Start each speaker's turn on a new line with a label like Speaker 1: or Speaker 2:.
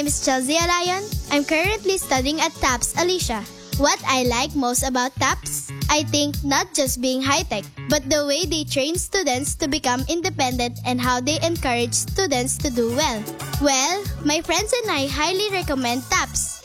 Speaker 1: name is Chelsea Alayon. I'm currently studying at TAPS Alicia. What I like most about TAPS? I think not just being high-tech, but the way they train students to become independent and how they encourage students to do well. Well, my friends and I highly recommend TAPS.